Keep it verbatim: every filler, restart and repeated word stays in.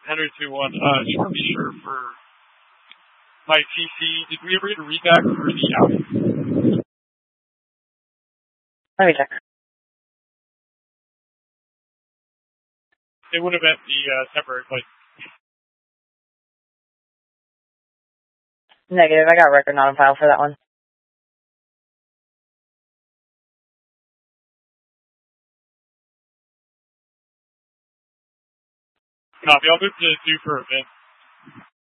Henry two one. Uh, just want to be sure for my P C, did we ever get a readback for the outage? Let me check. It would have been the uh, temporary place. Negative. I got a record not on file for that one. Copy. I'll move to two for event.